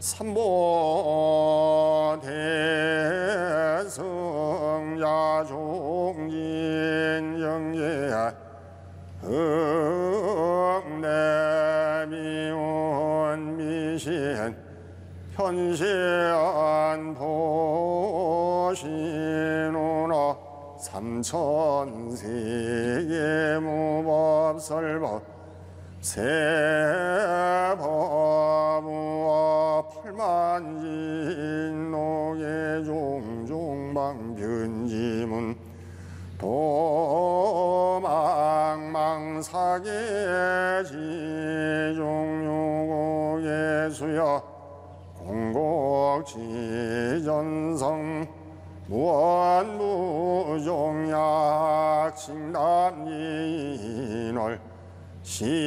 삼보 대성야 종진 영예 흑내미운 미신 현시안 보시누나 삼천세계 무법설법 세법무와 팔만진노계 종종방변지문 도망망사계 지종유고예수여 공곡지전성 무언무종약 칭단인월